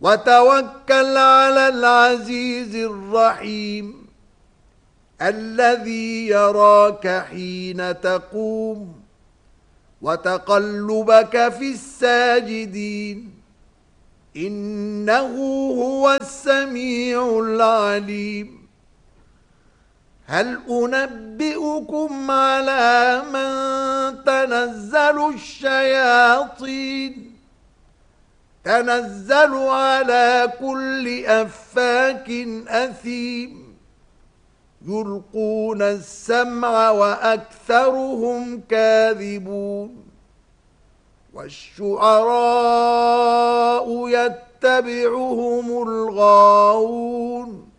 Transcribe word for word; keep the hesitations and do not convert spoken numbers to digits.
وتوكل على العزيز الرحيم الذي يراك حين تقوم وتقلبك في الساجدين إنه هو السميع العليم. هل أنبئكم على من تنزل الشياطين تنزل على كل أفاك أثيم يلقون السمع وأكثرهم كاذبون والشعراء يتبعهم الغاوون